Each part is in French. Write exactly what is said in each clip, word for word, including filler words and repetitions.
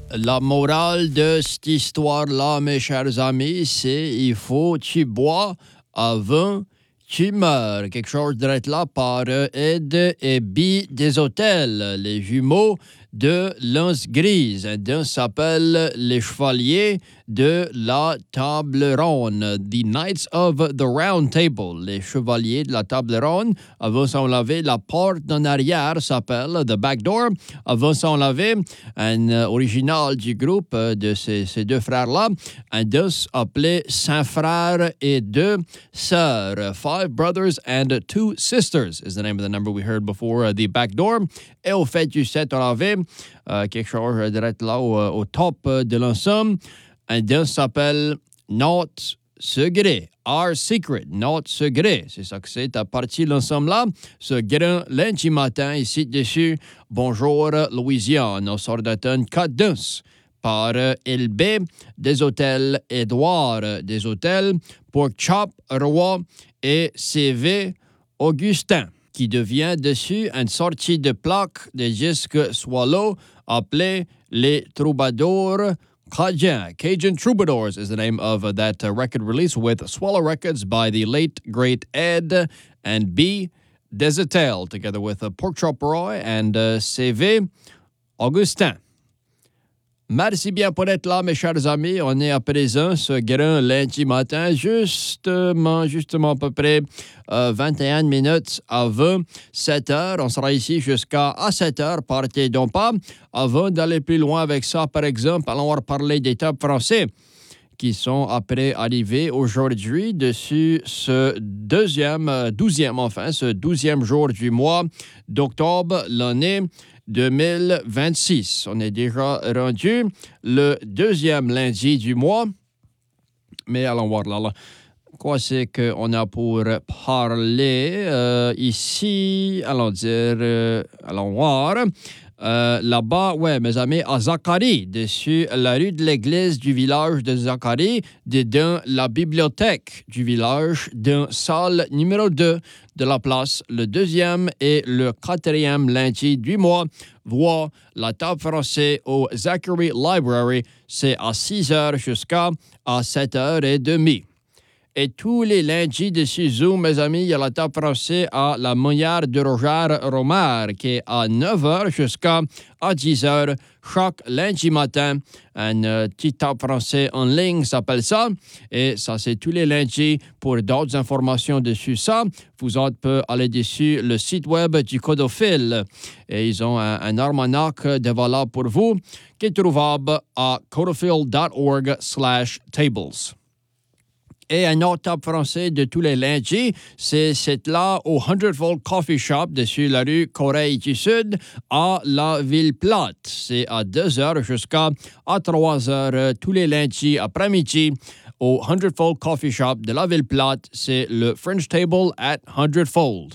La morale de cette histoire-là, mes chers amis, c'est il faut tu bois avant tu meurs. Quelque chose de là par euh, Ed et Bi des hôtels, les jumeaux de l'Anse Grise. Un s'appelle les Chevaliers de la Table Ronde, The Knights of the Round Table, les Chevaliers de la Table Ronde. Avant s'enlever, la porte en arrière s'appelle The Back Door. Avant s'enlever, un euh, original du groupe euh, de ces, ces deux frères-là, un dos appelé Saint-Frère et deux sœurs. Five Brothers and Two Sisters is the name of the number we heard before, uh, The Back Door. Et au fait du set, on avait euh, quelque chose direct là au, au top de l'ensemble. Un dos s'appelle Notre Secret, Our Secret, Notre Secret. C'est ça que c'est à partir de l'ensemble-là. Ce grand lundi matin, ici dessus, bonjour Louisiane, on sort d'un quatre danse par L B des hôtels Édouard des hôtels pour Chop Roy et C V Augustin, qui devient dessus une sortie de plaque de disque Swallow appelée les Troubadours Cajun. Cajun Troubadours is the name of uh, that uh, record release with Swallow Records by the late, great Ed and B. Desatel, together with uh, Pork Chop Roy and uh, C V Augustin. Merci bien pour être là, mes chers amis. On est à présent ce grand lundi matin, justement, justement à peu près euh, vingt et une minutes avant sept heures. On sera ici jusqu'à à sept heures, partez donc pas. Avant d'aller plus loin avec ça, par exemple, allons parler des top français qui sont après arrivés aujourd'hui dessus ce deuxième, douzième, enfin, ce douzième jour du mois d'octobre, l'année deux mille vingt-six. On est déjà rendu le deuxième lundi du mois. Mais allons voir là. là. Quoi c'est qu'on a pour parler euh, ici? Allons dire, euh, allons voir. Euh, là-bas, ouais, mes amis, à Zacharie, dessus la rue de l'église du village de Zacharie, dedans la bibliothèque du village, dans salle numéro deux de la place, le deuxième et le quatrième lundi du mois. Voir la table française au Zachary Library, c'est à six heures jusqu'à à sept heures trente. Et tous les lundis de Zoom, mes amis, il y a la table française à la Monnière de Roger Romard, qui est à neuf heures jusqu'à à dix heures chaque lundi matin. Un euh, petit table français en ligne s'appelle ça. Et ça, c'est tous les lundis. Pour d'autres informations dessus ça, vous autres pouvez aller dessus le site web du Codophile. Et ils ont un, un almanach de valeur pour vous qui est trouvable à codophile.org slash tables. Et un autre top français de tous les lundis, c'est cette là au Hundredfold Coffee Shop dessus la rue Corée du Sud à la Ville-Plate. C'est à deux heures jusqu'à à trois heures tous les lundis après-midi au Hundredfold Coffee Shop de la Ville-Plate. C'est le French Table at Hundredfold.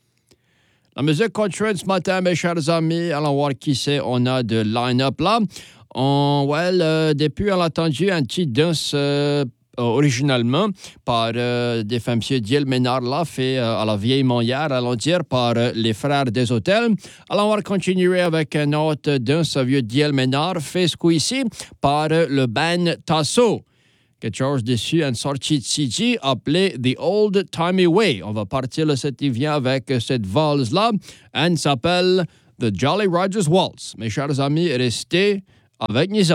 La musique continue ce matin, mes chers amis. Allons voir qui c'est. On a de line-up là. On, well, euh, depuis, on a entendu un petit danse euh, Euh, originalement par euh, des femmes, M. Diel Ménard, là, fait euh, à la vieille Monnière, allons dire, par euh, les frères des hôtels. Alors, on va continuer avec un autre danse, vieux Diel Ménard, fait ce coup-ci par euh, le band Tasso. Quelque chose dessus, une sortie de C D appelée The Old Timey Way. On va partir le sept vient avec euh, cette valse-là. Elle s'appelle The Jolly Rogers Waltz. Mes chers amis, restez avec nous.